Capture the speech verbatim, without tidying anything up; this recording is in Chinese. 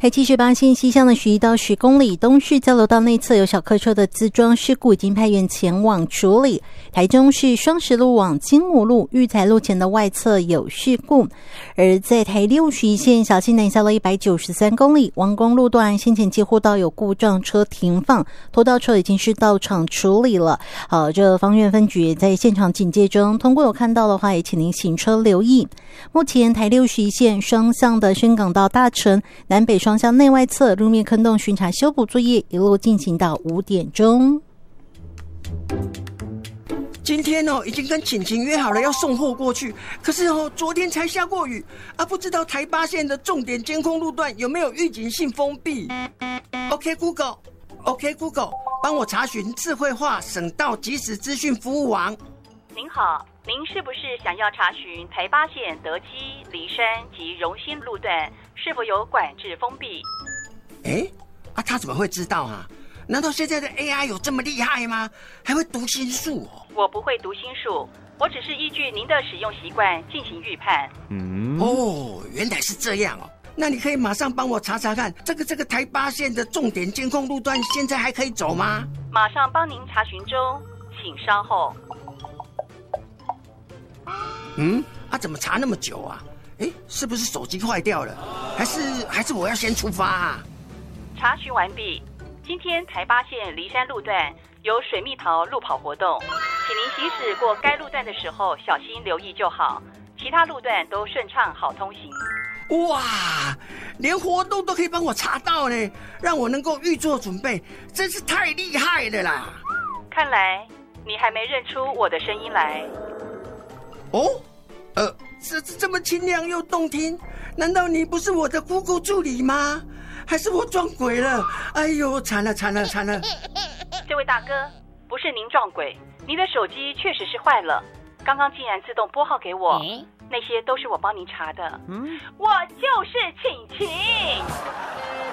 台七十八线西向的十一到十公里东势交流道内侧有小客车的自撞事故，已经派员前往处理。台中市双十路往金武路育才路前的外侧有事故，而在台六十一线小溪南下了一百九十三公里王公路段，先前接获到有故障车停放，拖吊车已经是到场处理了。好，这方院分局在现场警戒中，通过有看到的话，也请您行车留意。目前台六十一线双向的深港到大城南北双向内外侧路面坑洞巡查修补作业一路进行到五点钟。 今天哦，已经跟晴晴约好了要送货过去，可是哦，昨天才下过雨啊，不知道台八线的重点监控路段有没有预警性封闭。OK Google， OK Google， 帮我查询智慧化省道即时资讯服务网。 您好，您是不是想要查询台八线德基、梨山及荣兴路段是否有管制封闭？ 哎，啊，他怎么会知道啊？难道现在的 A I 有这么厉害吗？还会读心术哦？ 我不会读心术，我只是依据您的使用习惯进行预判。 嗯，哦，原来是这样哦。那你可以马上帮我查查看，这个这个台八线的重点监控路段现在还可以走吗？ 马上帮您查询中，请稍后。 嗯，啊，怎么查那么久啊？哎，是不是手机坏掉了？还是还是我要先出发啊？ 查询完毕。今天台八线梨山路段有水蜜桃路跑活动，请您行驶过该路段的时候小心留意就好，其他路段都顺畅好通行。 哇，连活动都可以帮我查到呢，让我能够预做准备，真是太厉害了啦！ 看来你还没认出我的声音来。 哦，呃，这这么清亮又动听，难道你不是我的 Google 助理吗？还是我撞鬼了？哎呦，惨了惨了惨了！ 这位大哥，不是您撞鬼，您的手机确实是坏了，刚刚竟然自动拨号给我，那些都是我帮您查的。嗯，我就是晴晴。